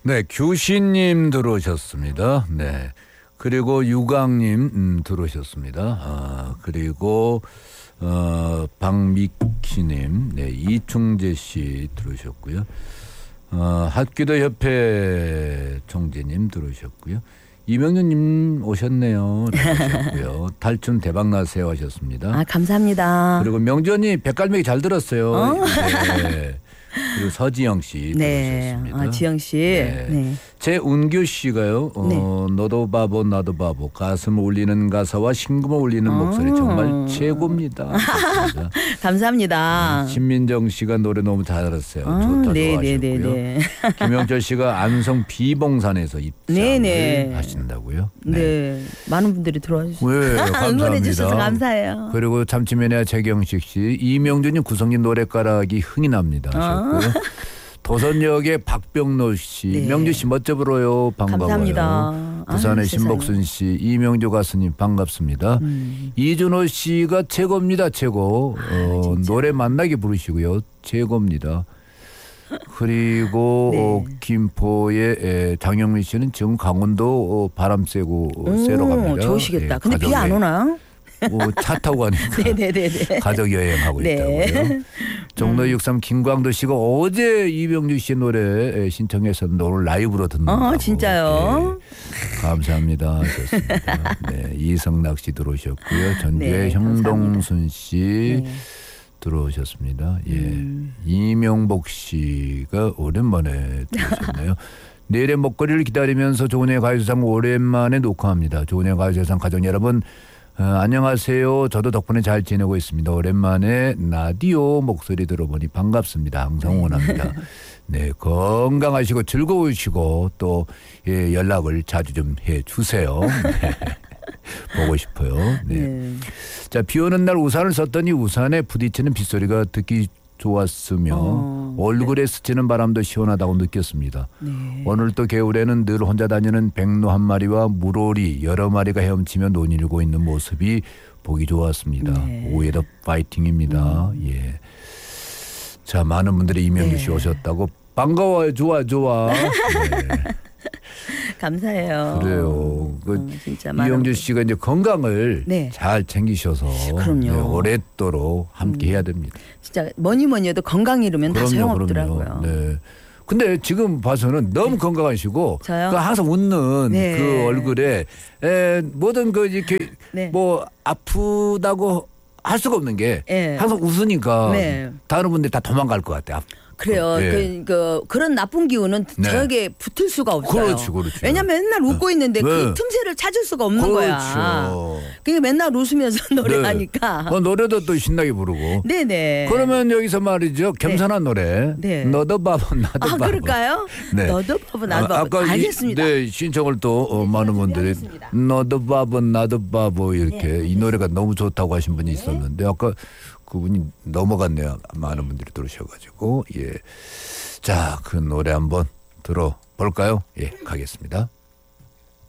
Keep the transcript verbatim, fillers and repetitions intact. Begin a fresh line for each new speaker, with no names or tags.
네, 규신님 들어오셨습니다. 네. 그리고 유강님 음, 들어오셨습니다. 아, 그리고 어, 박미키님, 네, 이충재 씨 들어오셨고요. 어, 핫기도 협회 총재님 들어오셨고요. 이명준님 오셨네요. 오셨고요. 탈춤 대박 나세요 하셨습니다.
아, 감사합니다.
그리고 명전이 백갈매기 잘 들었어요. 어? 네. 그리고 서지영 씨
네.
들어오셨습니다.
아, 지영 씨.
네.
네.
제운규 씨가요. 어,
네.
너도 바보 나도 바보 가슴 울리는 가사와 심금을 울리는 목소리 정말 최고입니다.
감사합니다.
네, 신민정 씨가 노래 너무 잘 들었어요.
아,
좋다
네,
좋아하셨고요.
네, 네, 네.
김영철 씨가 안성 비봉산에서 입장을
네, 네.
하신다고요.
네.
네.
많은 분들이 들어와 주시고
네,
응원해 주셔서
감사합니다.
감사해요.
그리고 참치면의 최경식 씨, 이명준님 구성진 노래가락이 흥이 납니다 하셨고요. 아. 도선역의 박병로 씨,
네.
명주 씨 멋져 불어요. 반가워요.
감사합니다.
부산의
아유,
신복순 씨, 이명주 가수님 반갑습니다. 음. 이준호 씨가 최고입니다. 최고.
아,
어, 노래 만나게 부르시고요. 최고입니다. 그리고
네.
어, 김포의 에, 장영민 씨는 지금 강원도 어, 바람 쐬고 어, 쐬러 갑니다.
좋으시겠다.
예,
근데 비 안 오나?
뭐 차 타고 가니까
네네네.
가족 여행하고
네.
있다고요. 종로 육삼 김광도 씨가 어제 이병주 씨 노래 신청해서 오늘 라이브로 듣는다고.
어, 진짜요?
네. 감사합니다. 좋습니다. 네, 이성락 씨 들어오셨고요. 전주의
네,
형동순 씨
네.
들어오셨습니다. 예,
음.
이명복 씨가 오랜만에 들어오셨네요. 내일의 먹거리를 기다리면서 조은의 가요세상 오랜만에 녹화합니다. 조은의 가요세상 가족 여러분 어, 안녕하세요. 저도 덕분에 잘 지내고 있습니다. 오랜만에 라디오 목소리 들어보니 반갑습니다. 항상 응원합니다. 네, 건강하시고 즐거우시고 또 예, 연락을 자주 좀 해주세요. 네. 보고 싶어요. 네.
네.
자, 비 오는 날 우산을 썼더니 우산에 부딪히는 빗소리가 듣기 좋았으며
어,
얼굴에
네.
스치는 바람도 시원하다고 느꼈습니다.
네.
오늘 또 겨울에는 늘 혼자 다니는 백로 한 마리와 물오리 여러 마리가 헤엄치며 논일고 있는 모습이 보기 좋았습니다.
네.
오해도 파이팅입니다. 음. 예. 자, 많은 분들이 이명규 씨
네.
오셨다고 반가워요. 좋아 좋아. 네.
감사해요.
그래요. 그
어, 진짜
이영주 씨가 이제 건강을
네.
잘 챙기셔서
그럼요.
네, 오랫도록 함께
음.
해야 됩니다.
진짜 뭐니 뭐니 해도 건강 잃으면 다 소용없더라고요.
네. 근데 지금 봐서는 너무
네.
건강하시고
저요?
그 항상 웃는
네.
그 얼굴에 에, 뭐든 그 이렇게
네.
뭐 아프다고 할 수가 없는 게
네.
항상 웃으니까
네.
다른 분들이 다 도망갈 것 같아요.
그래요.
네.
그, 그 그런 나쁜 기운은
네.
저에게 붙을 수가 없어요.
그렇지, 그렇지.
왜냐면 맨날 웃고 있는데
네.
그 틈새를 찾을 수가 없는
그렇죠.
거야. 그러니까 맨날 웃으면서 노래하니까.
네. 그 노래도 또 신나게 부르고.
네네.
그러면 여기서 말이죠. 겸손한
네.
노래.
네.
너도 바보 나도
아,
바보.
그럴까요?
네.
너도 바보 나도
아,
바보.
아까
알겠습니다.
이, 네, 신청을 또 어, 많은 분들이
준비하겠습니다.
너도 바보 나도 바보 이렇게
네,
이 노래가 너무 좋다고 하신 분이 있었는데 아까 그분이 넘어갔네요. 많은 분들이 들으셔가지고 예. 자, 그 노래 한번 들어볼까요? 예, 가겠습니다.